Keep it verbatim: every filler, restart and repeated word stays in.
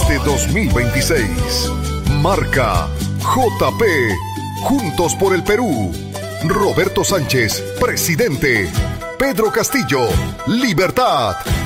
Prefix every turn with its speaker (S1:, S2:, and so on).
S1: este dos mil veintiséis. Marca J P, Juntos por el Perú. Roberto Sánchez, presidente. Pedro Castillo, Libertad.